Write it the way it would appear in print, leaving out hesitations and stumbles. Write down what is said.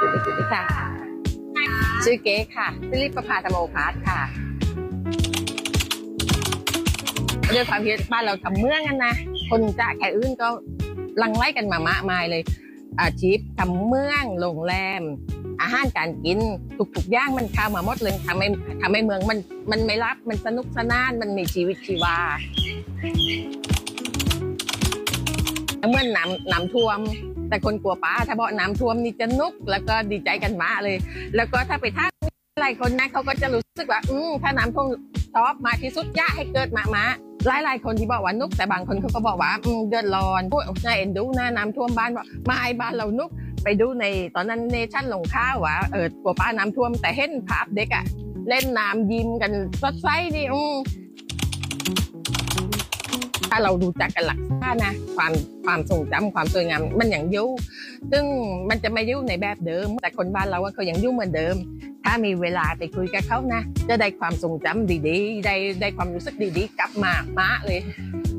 ค่ะชื่อเก๋ค่ะฟิลิปประภาธรรมโอภาสค่ะด้วยความที่บ้านเราทำเมืองกันนะคนจะแค่อื่นก็ลังไล่กันมามากมายเลยอาชีพทำเมืองโรงแรมอาหารการกินทุกๆอย่างมันเข้ามาหมดเลยทำให้เมืองมันไม่รับมันสนุกสนานมันมีชีวิตชีวาเมื่อน้ำท่วมแต่คนกลัวป้าถ้าบอกน้ำท่วมนี่จะนุกแล้วก็ดีใจกันมากเลยแล้วก็ถ้าไปท่าหลายคนนะเขาก็จะรู้สึกว่าถ้าน้ำท่วมชอบมาที่สุดยะให้เกิดมาหลายคนที่บอกว่านุกแต่บางคนเขาก็บอกว่าเดือดร้อนพวกนายเอ็นดูนะน้ำท่วมบ้านบอกมาไอ้บ้านเรานุกไปดูในตอนนั้นเนชั่นลงข่าวว่ากลัวป้าน้ำท่วมแต่เห็นภาพเด็กอะเล่นน้ำยิ้มกันสดใสนี่ถ้าเราดูจักกันหลักษานะความทรงจำความสวยงามมันอย่างยุ่ซึ่งมันจะไม่ยุ่ในแบบเดิมแต่คนบ้านเราเขายังยุ่เหมือนเดิมถ้ามีเวลาไปคุยกับเขานะจะได้ความทรงจำดีๆได้ความรู้สึกดีๆกลับมาเลย